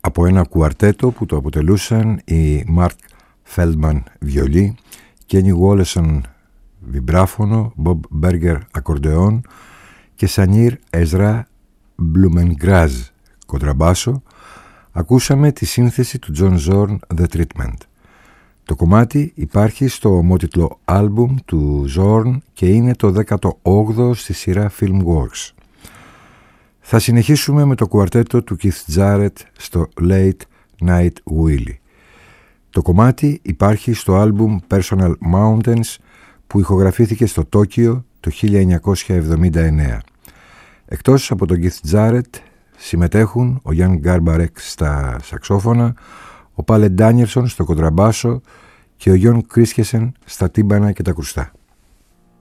από ένα κουαρτέτο που το αποτελούσαν η Μάρκ Φέλντμαν βιολί, Κένι Γουόλεσον βιμπράφωνο, Μπομπ Μπέργκερ ακορντεόν και Σανίρ Εζρά Μπλουμενγκράζ κοντραμπάσο. Ακούσαμε τη σύνθεση του John Zorn The Treatment. Το κομμάτι υπάρχει στο ομότιτλο άλμπουμ του Zorn και είναι το 18ο στη σειρά Filmworks. Θα συνεχίσουμε με το κουαρτέτο του Keith Jarrett στο Late Night Willie. Το κομμάτι υπάρχει στο άλμπουμ Personal Mountains που ηχογραφήθηκε στο Τόκιο το 1979. Εκτός από τον Keith Jarrett συμμετέχουν ο Jan Garbarek στα σαξόφωνα, ο Πάλε Ντάνιελσον στο κοντραμπάσο και ο Γιον Κρίσχεσεν στα τύμπανα και τα κρουστά.